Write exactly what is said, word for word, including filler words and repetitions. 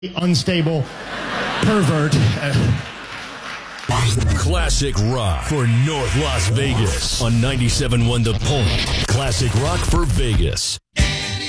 unstable pervert. Classic rock for North Las Vegas on ninety-seven point one The Point. Classic rock for Vegas.